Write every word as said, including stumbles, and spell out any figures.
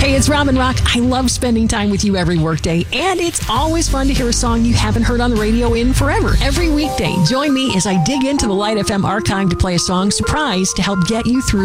Hey, it's Robin Rock. I love spending time with you every workday, and it's always fun to hear a song you haven't heard on the radio in forever. Every weekday, join me as I dig into the Light F M archive to play a song surprise to help get you through